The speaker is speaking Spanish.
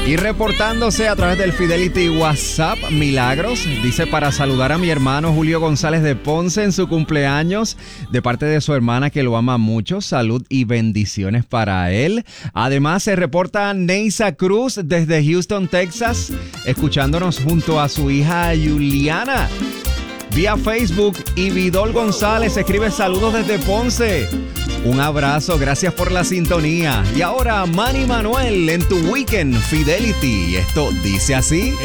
Y reportándose a través del Fidelity WhatsApp, Milagros, dice para saludar a mi hermano Julio González de Ponce en su cumpleaños, de parte de su hermana que lo ama mucho, salud y bendiciones para él. Además se reporta Neisa Cruz desde Houston, Texas, escuchándonos junto a su hija Juliana. Vía Facebook, y Vidol González escribe saludos desde Ponce. Un abrazo, gracias por la sintonía. Y ahora Manny Manuel en tu Weekend Fidelity. Esto dice así.